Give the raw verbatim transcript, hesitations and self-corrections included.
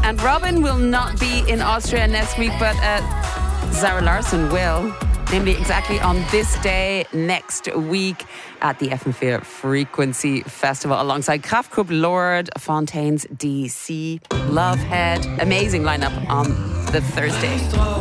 And Robin will not be in Austria next week, but uh, Zara Larsson will. Namely, exactly on this day next week at the F M four Frequency Festival alongside Kraftklub, Lord, Fontaines D C, Lovehead. Amazing lineup on the Thursday.